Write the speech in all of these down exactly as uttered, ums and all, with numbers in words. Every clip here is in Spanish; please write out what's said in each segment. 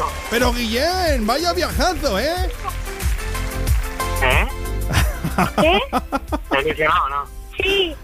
Pero Guillén, vaya viajazo, ¿eh? ¿Eh? ¿Qué? ¿Te has ilusionado o no? Sí.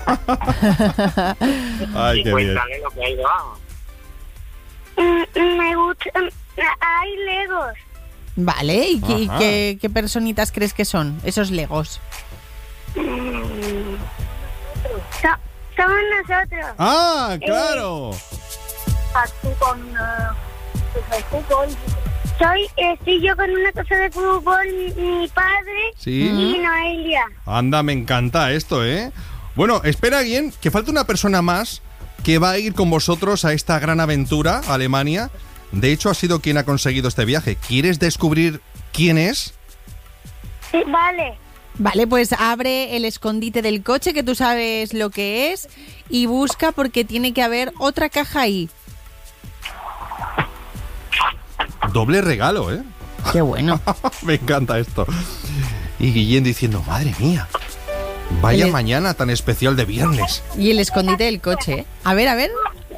Ay, Y qué bien. cuéntale lo que hay debajo. Mm, Me gusta. mm, Hay Legos. Vale, ¿y, qué, y Ajá. qué, qué personitas crees que son esos Legos? Mm, so- Somos nosotros. Ah, claro. Aquí con el fútbol. Soy, estoy yo con una cosa de fútbol, mi, mi padre Sí. y Noelia. Anda, me encanta esto, ¿eh? Bueno, espera bien, que falta una persona más que va a ir con vosotros a esta gran aventura a Alemania. De hecho, ha sido quien ha conseguido este viaje. ¿Quieres descubrir quién es? Sí, vale. Vale, pues abre el escondite del coche, que tú sabes lo que es, y busca porque tiene que haber otra caja ahí. Doble regalo, ¿eh? Qué bueno. Me encanta esto. Y Guillén diciendo, madre mía, vaya El- mañana tan especial de viernes. Y el escondite del coche. A ver, a ver.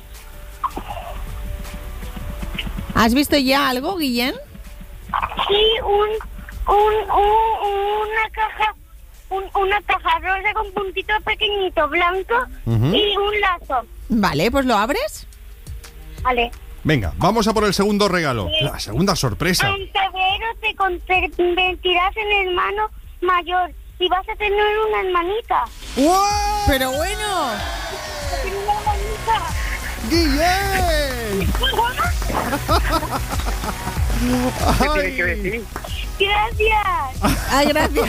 ¿Has visto ya algo, Guillén? Sí, un, un, un- una caja, un, una caja rosa con puntito pequeñito blanco Ujú. y un lazo. Vale, pues lo abres. Vale. Venga, vamos a por el segundo regalo. La segunda sorpresa. En febrero te convertirás en hermano mayor y vas a tener una hermanita. ¡Wow! Pero bueno. Una hermanita. ¡Guillén! ¿Qué tienes Ay. que decir? Gracias. Ay, gracias.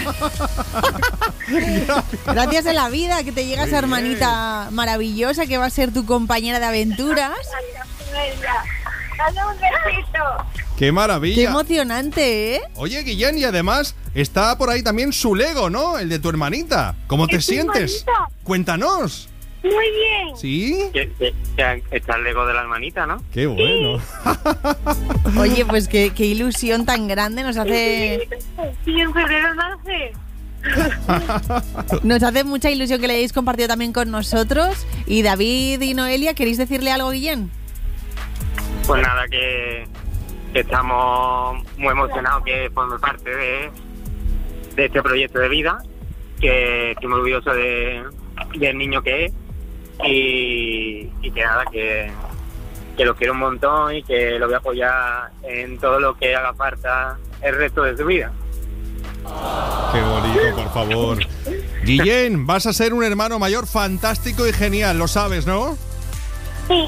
Gracias a la vida que te llega esa hermanita maravillosa que va a ser tu compañera de aventuras. Dale un besito. ¡Qué Qué maravilla! emocionante, ¿eh? Oye, Guillén, y además está por ahí también su Lego, ¿no? El de tu hermanita. ¿Cómo te Es mi sientes? hermanita. Cuéntanos. Muy bien. ¿Sí? Que, que, que está el Lego de la hermanita, ¿no? ¡Qué bueno! Oye, pues qué, qué ilusión tan grande nos hace. Y en febrero nace. Nos hace mucha ilusión que le hayáis compartido también con nosotros. Y David y Noelia, ¿queréis decirle algo, Guillén? Pues nada, que, que estamos muy emocionados que forme parte de, de este proyecto de vida, que estoy muy orgulloso de, del niño que es y, y que nada, que, que lo quiero un montón y que lo voy a apoyar en todo lo que haga falta el resto de su vida. ¡Qué bonito, por favor! Guillén, vas a ser un hermano mayor fantástico y genial, lo sabes, ¿no? Sí.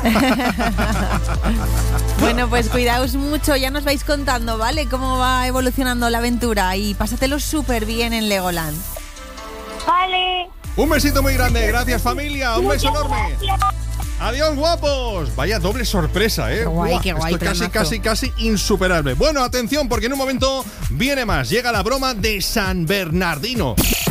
Bueno, pues cuidaos mucho, ya nos vais contando, ¿vale? Cómo va evolucionando la aventura y pásatelo súper bien en Legoland. Vale. Un besito muy grande, gracias familia, un beso Muchas enorme. gracias. Adiós, guapos. Vaya doble sorpresa, ¿eh? Qué guay, Buah, qué guay, esto es casi, planazo. casi, casi insuperable. Bueno, atención, porque en un momento viene más. Llega la broma de San Bernardino.